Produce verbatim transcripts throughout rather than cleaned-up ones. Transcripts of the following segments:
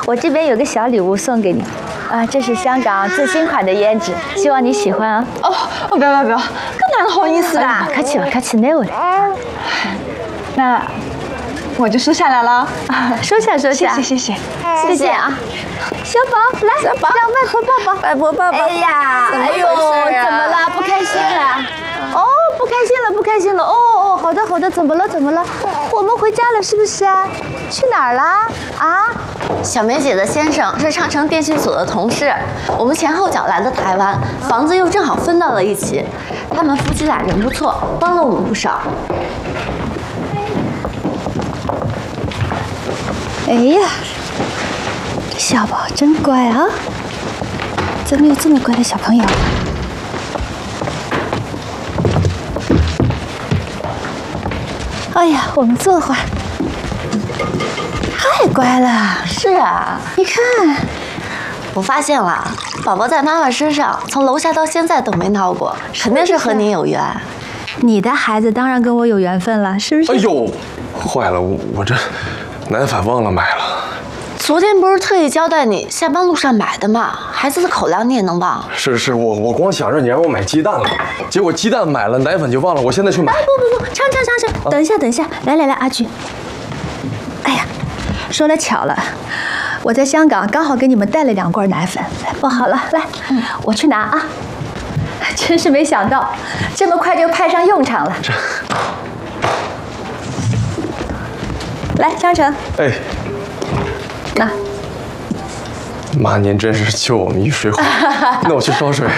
我这边有个小礼物送给你，啊，这是香港最新款的胭脂，希望你喜欢啊。 哦，不要不要不要，更哪好意思啦！ 客气了，客气，没有的。 那我就收下来了， 收下收下， 谢谢谢谢谢谢啊。小宝，来， 小宝， 让外婆抱抱。 外婆抱抱。 哎呀，哎呦，怎么了？不开心了？哦，不开心了，不开心了。哦哦，好的好的，怎么了怎么了？我们回家了是不是啊？去哪儿啦？啊？ 小梅姐的先生是长城电信所的同事，我们前后脚来的台湾，房子又正好分到了一起。他们夫妻俩人不错，帮了我们不少。 哎呀，这小宝真乖啊！怎么有这么乖的小朋友？哎呀，我们坐会儿。太乖了。 是啊， 你看， 我发现了，宝宝在妈妈身上从楼下到现在都没闹过，肯定是和你有缘。 你的孩子当然跟我有缘分了，是不是？ 哎呦，坏了，我我这奶粉忘了买了。 昨天不是特意交代你下班路上买的吗？孩子的口粮你也能忘？ 是是，我我光想着你让我买鸡蛋了，结果鸡蛋买了，奶粉就忘了，我现在去买。 哎，不不不，长长长长，等一下等一下，来来来，阿菊。哎呀，说了巧了，我在香港刚好给你们带了两罐奶粉，包好了，来，嗯，我去拿啊。真是没想到，这么快就派上用场了。 这， 来，张成， 哎， 那妈，您真是救我们一水火。那我去烧水。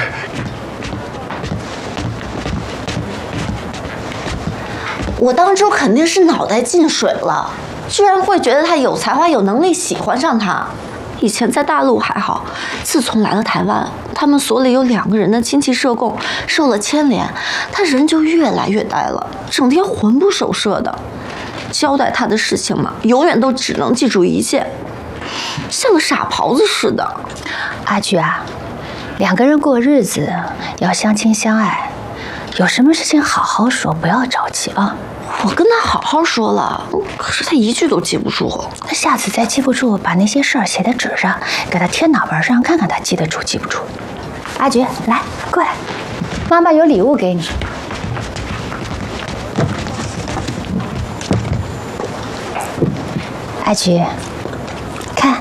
我当初肯定是脑袋进水了，居然会觉得他有才华、有能力，喜欢上他。以前在大陆还好，自从来了台湾，他们所里有两个人的亲戚社供受了牵连，他人就越来越呆了，整天魂不守舍的。交代他的事情嘛，永远都只能记住一件，像个傻狍子似的。 阿菊啊，两个人过日子要相亲相爱，有什么事情好好说，不要着急啊。 我跟他好好说了，可是他一句都记不住。 那下次再记不住，把那些事儿写在纸上，给他贴脑门上，看看他记得住记不住。阿菊，来，过来，妈妈有礼物给你。阿菊，看，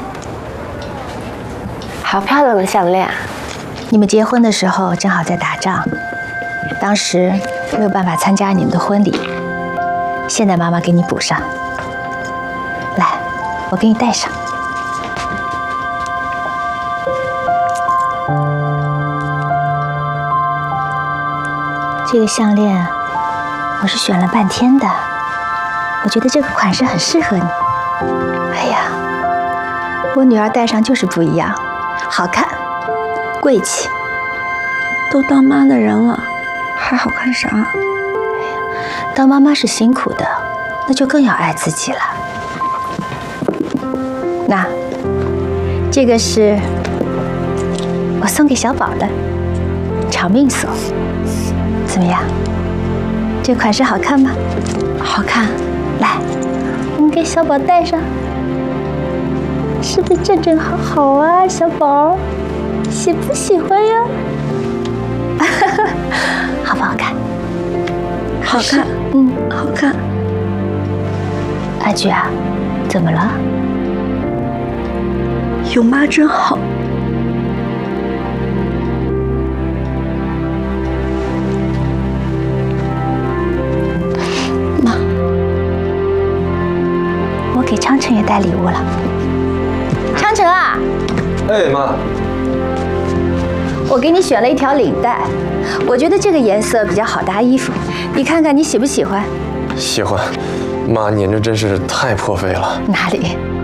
好漂亮的项链。 你们结婚的时候正好在打仗，当时没有办法参加你们的婚礼。现在妈妈给你补上，来，我给你戴上。这个项链我是选了半天的，我觉得这个款式很适合你。哎呀，我女儿戴上就是不一样，好看，贵气。 都当妈的人了，还好看啥？ 当妈妈是辛苦的，那就更要爱自己了。那这个是我送给小宝的长命锁，怎么样？这款式好看吗？ 好看。 来，我们给小宝戴上，是不是正正好好啊？小宝，喜不喜欢呀？好不好看？ 好看，嗯，好看。 阿菊啊，怎么了？ 有妈真好。妈， 我给昌成也带礼物了。昌成啊， 哎，妈， 我给你选了一条领带，我觉得这个颜色比较好搭衣服，你看看你喜不喜欢？ 喜欢。妈，您这真是太破费了。 哪里？